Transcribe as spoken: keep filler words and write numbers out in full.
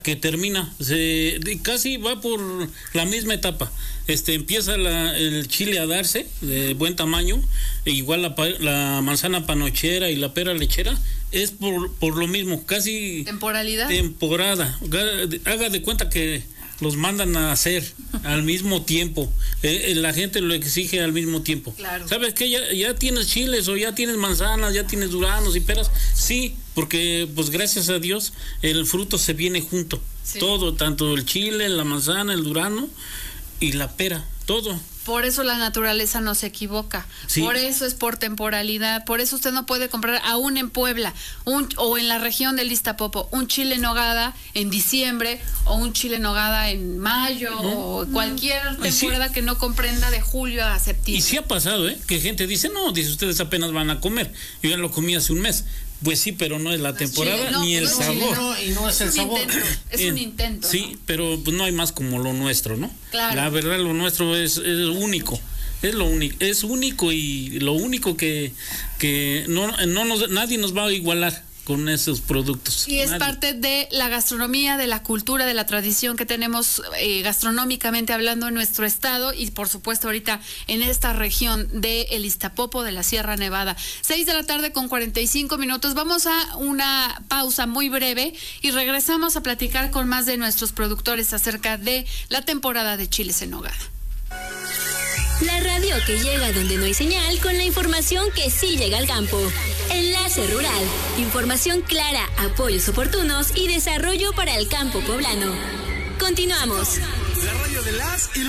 que termina, se, casi va por la misma etapa. Este empieza la, el chile a darse de buen tamaño, e igual la, la manzana panochera y la pera lechera es por, por lo mismo, casi temporalidad. Temporada. Haga de cuenta que los mandan a hacer al mismo tiempo. Eh, la gente lo exige al mismo tiempo. Claro. ¿Sabes qué? Ya, ya tienes chiles o ya tienes manzanas, ya tienes duranos y peras. Sí, porque pues gracias a Dios el fruto se viene junto. Sí. Todo, tanto el chile, la manzana, el durano y la pera, todo. Por eso la naturaleza no se equivoca. Sí. Por eso es por temporalidad. Por eso usted no puede comprar aún en Puebla un, o en la región del Iztapopo un chile en nogada en diciembre o un chile en nogada en mayo ¿no? o cualquier temporada sí. que no comprenda de julio a septiembre. Y sí ha pasado, ¿eh? Que gente dice, no, dice ustedes apenas van a comer. Yo ya lo comí hace un mes. Pues sí, pero no es la temporada chile, no, ni el no, sabor. No, y no es, es el sabor. Intento, es un intento. Sí, ¿no? pero pues no hay más como lo nuestro, ¿no? Claro. La verdad, lo nuestro es, es único. Es lo único, es único y lo único que, que no, no nos, nadie nos va a igualar con esos productos. Y es nadie. Parte de la gastronomía, de la cultura, de la tradición que tenemos eh, gastronómicamente hablando en nuestro estado y por supuesto ahorita en esta región de el Iztapopo de la Sierra Nevada. Seis de la tarde con cuarenta y cinco minutos. Vamos a una pausa muy breve y regresamos a platicar con más de nuestros productores acerca de la temporada de chiles en nogada. La radio que llega donde no hay señal con la información que sí llega al campo. Enlace Rural. Información clara, apoyos oportunos y desarrollo para el campo poblano. Continuamos. La radio de las y los